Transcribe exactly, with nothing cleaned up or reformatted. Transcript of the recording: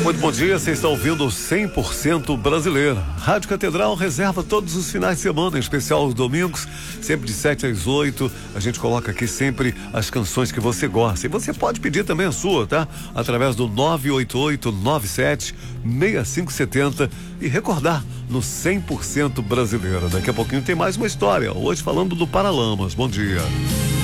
Muito bom dia, você está ouvindo cem por cento Brasileira. Rádio Catedral reserva todos os finais de semana, em especial os domingos, sempre de sete às oito. A gente coloca aqui sempre as canções que você gosta. E você pode pedir também a sua, tá? Através do nove oito oito nove sete seis cinco sete zero e recordar no cem por cento Brasileira. Daqui a pouquinho tem mais uma história. Hoje falando do Paralamas. Bom dia.